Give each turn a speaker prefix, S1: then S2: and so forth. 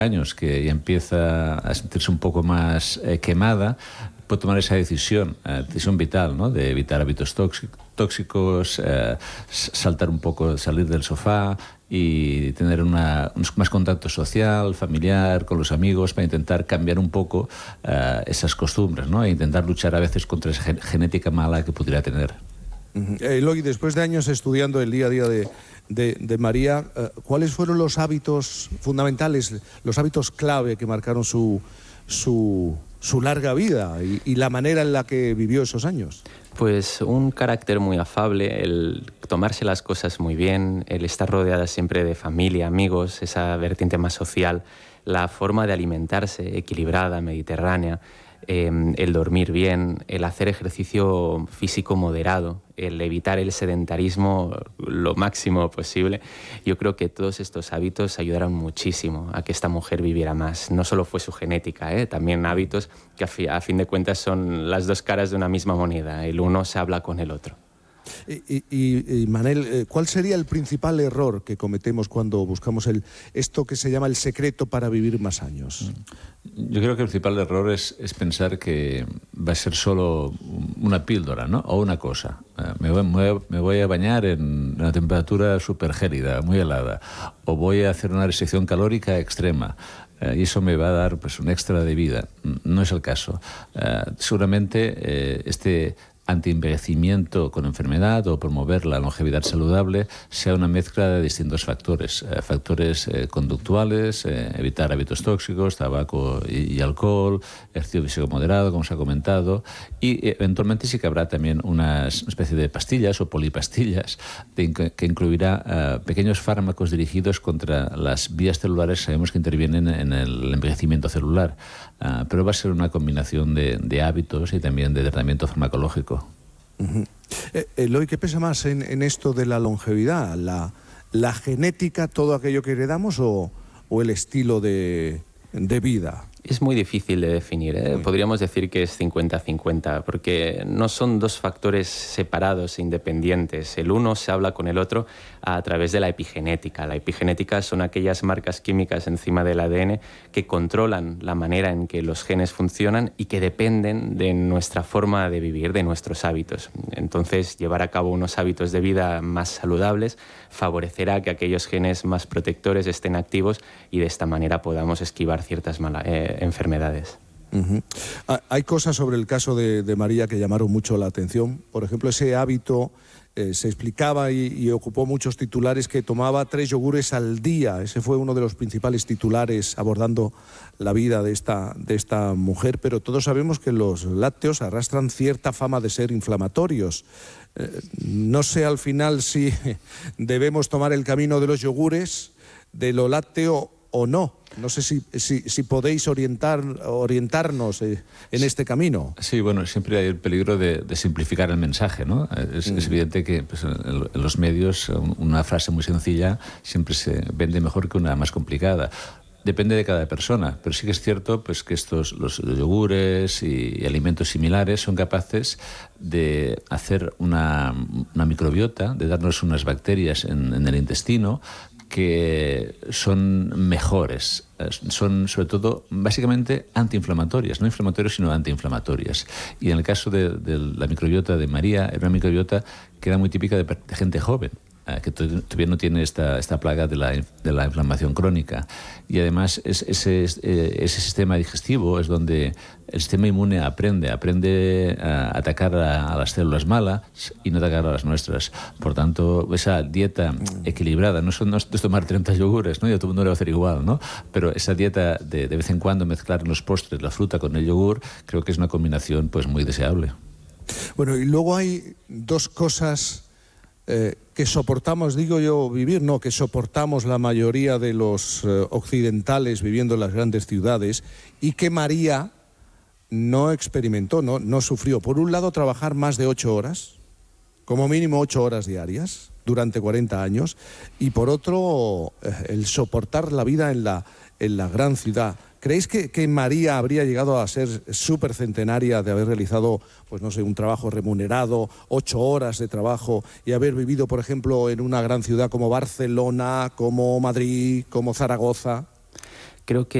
S1: años que ya empieza a sentirse un poco más quemada, puede tomar esa decisión vital, ¿no? De evitar hábitos tóxicos, saltar un poco, salir del sofá y tener más contacto social, familiar, con los amigos, para intentar cambiar un poco esas costumbres, ¿no? E intentar luchar a veces contra esa genética mala que pudiera tener.
S2: Eloy, después de años estudiando el día a día de María, ¿cuáles fueron los hábitos fundamentales, los hábitos clave que marcaron su larga vida y la manera en la que vivió esos años?
S3: Pues un carácter muy afable, el tomarse las cosas muy bien, el estar rodeada siempre de familia, amigos, esa vertiente más social, la forma de alimentarse equilibrada, mediterránea, el dormir bien, el hacer ejercicio físico moderado, el evitar el sedentarismo lo máximo posible. Yo creo que todos estos hábitos ayudaron muchísimo a que esta mujer viviera más. No solo fue su genética, también hábitos que a fin de cuentas son las dos caras de una misma moneda. El uno se habla con el otro.
S2: Y Manel, ¿cuál sería el principal error que cometemos cuando buscamos esto que se llama el secreto para vivir más años?
S1: Yo creo que el principal error es pensar que va a ser solo una píldora, ¿no? O una cosa. Me voy a bañar en una temperatura súper gélida, muy helada, o voy a hacer una restricción calórica extrema. Y eso me va a dar pues, un extra de vida. No es el caso. Seguramente este antienvejecimiento con enfermedad o promover la longevidad saludable sea una mezcla de distintos factores. Factores conductuales, evitar hábitos tóxicos, tabaco y alcohol, ejercicio físico moderado, como se ha comentado, y eventualmente sí que habrá también una especie de pastillas o polipastillas que incluirá pequeños fármacos dirigidos contra las vías celulares que sabemos que intervienen en el envejecimiento celular. Pero va a ser una combinación de hábitos y también de tratamiento farmacológico.
S2: Eloy, ¿qué pesa más en esto de la longevidad? ¿La genética, todo aquello que heredamos o el estilo de vida?
S3: Es muy difícil de definir, Podríamos decir que es 50-50, porque no son dos factores separados e independientes. El uno se habla con el otro a través de la epigenética. La epigenética son aquellas marcas químicas encima del ADN que controlan la manera en que los genes funcionan y que dependen de nuestra forma de vivir, de nuestros hábitos. Entonces, llevar a cabo unos hábitos de vida más saludables favorecerá que aquellos genes más protectores estén activos y de esta manera podamos esquivar ciertas enfermedades.
S2: Hay cosas sobre el caso de María que llamaron mucho la atención. Por ejemplo, ese hábito se explicaba y ocupó muchos titulares, que tomaba 3 yogures al día. Ese fue uno de los principales titulares abordando la vida de esta mujer. Pero todos sabemos que los lácteos arrastran cierta fama de ser inflamatorios. No sé al final si debemos tomar el camino de los yogures, de lo lácteo o no. No sé si podéis orientarnos en este camino.
S1: Sí, bueno, siempre hay el peligro de simplificar el mensaje, ¿no? Es evidente que pues, en los medios una frase muy sencilla siempre se vende mejor que una más complicada. Depende de cada persona, pero sí que es cierto pues, que los yogures y alimentos similares son capaces de hacer una microbiota, de darnos unas bacterias en el intestino que son mejores, son sobre todo básicamente antiinflamatorias, no inflamatorias sino antiinflamatorias. Y en el caso de la microbiota de María, era una microbiota que era muy típica de gente joven, que todavía no tiene esta plaga de la inflamación crónica. Y además ese sistema digestivo es donde el sistema inmune aprende a atacar a las células malas y no atacar a las nuestras. Por tanto, esa dieta equilibrada, no es tomar 30 yogures, ¿no? Y a todo el mundo le va a hacer igual, ¿no? Pero esa dieta de vez en cuando mezclar en los postres la fruta con el yogur, creo que es una combinación pues muy deseable.
S2: Bueno, y luego hay dos cosas que soportamos, digo yo, vivir, no, que soportamos la mayoría de los occidentales viviendo en las grandes ciudades y que María no experimentó, no sufrió. Por un lado, trabajar más de 8 horas, como mínimo 8 horas diarias, durante 40 años, y por otro, el soportar la vida en la gran ciudad. ¿Creéis que María habría llegado a ser supercentenaria de haber realizado, pues no sé, un trabajo remunerado, 8 horas de trabajo, y haber vivido, por ejemplo, en una gran ciudad como Barcelona, como Madrid, como Zaragoza?
S3: creo que